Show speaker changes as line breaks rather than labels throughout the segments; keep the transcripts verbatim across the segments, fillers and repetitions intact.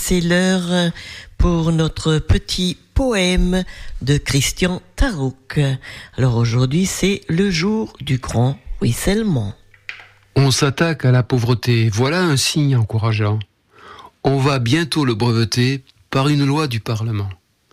c'est l'heure pour notre petit poème de Christian Tarouk. Alors aujourd'hui, c'est le jour du grand ruissellement.
On s'attaque à la pauvreté, voilà un signe encourageant. On va bientôt le breveter par une loi du Parlement.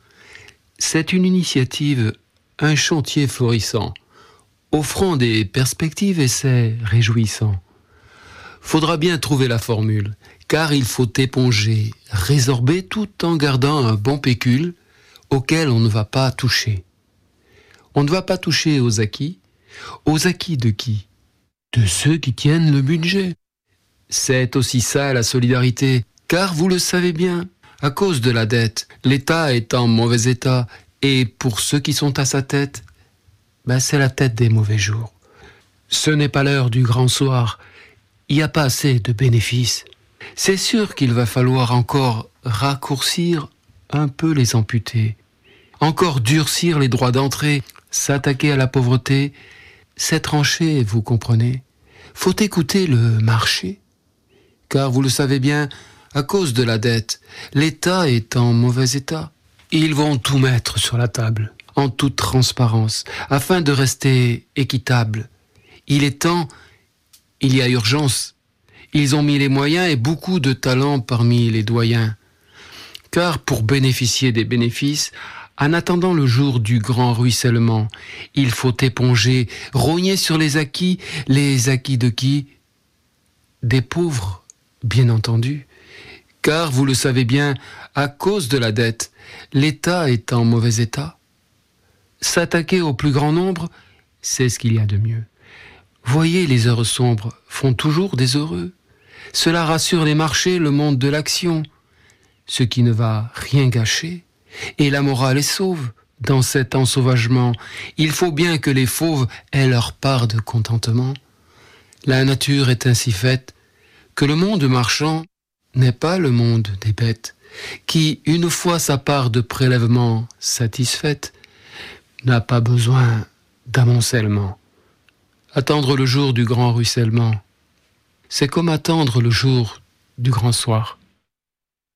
C'est une initiative, un chantier florissant, offrant des perspectives et c'est réjouissant. Faudra bien trouver la formule, car il faut éponger, résorber tout en gardant un bon pécule auquel on ne va pas toucher. On ne va pas toucher aux acquis. Aux acquis de qui ? De ceux qui tiennent le budget. C'est aussi ça la solidarité, car vous le savez bien, à cause de la dette, l'État est en mauvais état, et pour ceux qui sont à sa tête, ben c'est la tête des mauvais jours. Ce n'est pas l'heure du grand soir, il n'y a pas assez de bénéfices. C'est sûr qu'il va falloir encore raccourcir un peu les amputés, encore durcir les droits d'entrée, s'attaquer à la pauvreté, c'est tranché, vous comprenez. Faut écouter le marché, car vous le savez bien, à cause de la dette, l'État est en mauvais état. Ils vont tout mettre sur la table, en toute transparence, afin de rester équitable. Il est temps, il y a urgence. Ils ont mis les moyens et beaucoup de talent parmi les doyens. Car pour bénéficier des bénéfices, en attendant le jour du grand ruissellement, il faut éponger, rogner sur les acquis, les acquis de qui ? Des pauvres, bien entendu. Car, vous le savez bien, à cause de la dette, l'État est en mauvais état. S'attaquer au plus grand nombre, c'est ce qu'il y a de mieux. Voyez, les heures sombres font toujours des heureux. Cela rassure les marchés, le monde de l'action. Ce qui ne va rien gâcher. Et la morale est sauve dans cet ensauvagement. Il faut bien que les fauves aient leur part de contentement. La nature est ainsi faite que le monde marchand n'est pas le monde des bêtes, qui, une fois sa part de prélèvement satisfaite, n'a pas besoin d'amoncellement. Attendre le jour du grand ruissellement, c'est comme attendre le jour du grand soir.